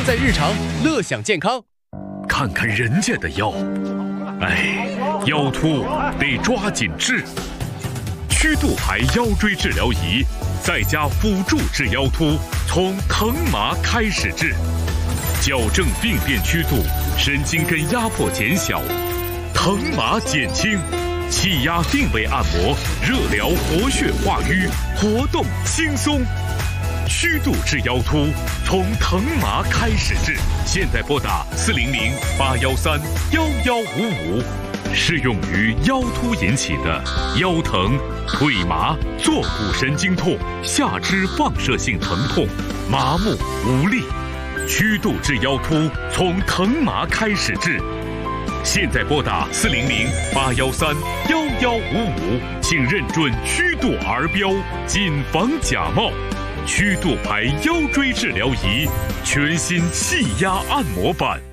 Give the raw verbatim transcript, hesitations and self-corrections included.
在日常，乐享健康。 看看人家的腰，哎，腰突得抓紧治。曲度牌腰椎治疗仪，再加辅助治腰突，从疼麻开始治，矫正病变曲度，神经根压迫减小，疼麻减轻。气压定位按摩，热疗活血化瘀，活动轻松。曲度治腰突，从疼麻开始治。现在拨打四零零八幺三幺幺五五，适用于腰突引起的腰疼、腿麻、坐骨神经痛、下肢放射性疼痛、麻木无力。曲度治腰突，从疼麻开始治。现在拨打四零零八幺三幺幺五五，请认准曲度儿标，谨防假冒。曲度牌腰椎治疗仪，全新气压按摩版。